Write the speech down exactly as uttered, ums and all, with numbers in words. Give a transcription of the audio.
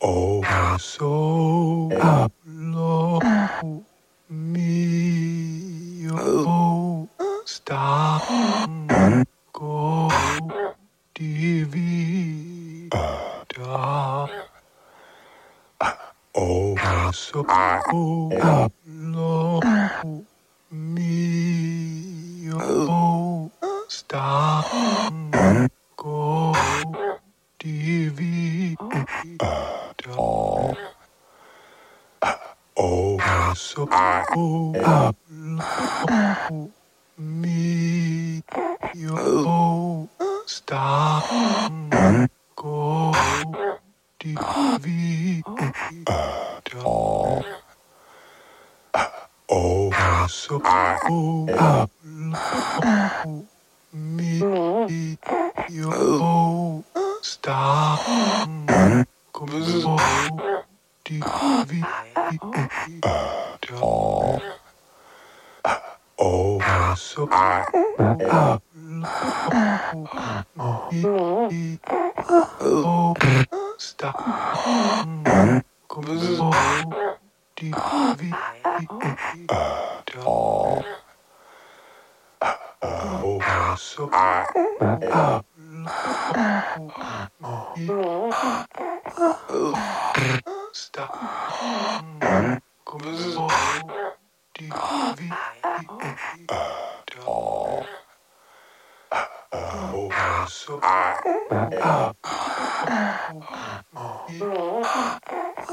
Oh, so low me, oh, stop, go, D V, da. Oh, so low me, oh, stop, go, D V, da. Oh, so low me, oh, stop, go, D V, da. Oh, so low me, oh, stop, go, D V, da. Oh, so low me, oh, stop, go, D V, da. Oh, so low me, stop, go, D V, da. Oh, so